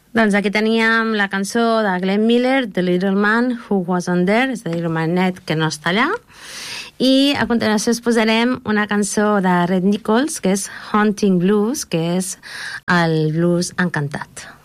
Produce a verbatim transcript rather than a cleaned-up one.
Doncs aquí teníem la cançó de Glenn Miller, The Little Man Who Wasn't There, és a dir, el manet que no està allà. I a continuació us posarem una cançó de Red Nichols, que és Haunting Blues, que és el blues encantat.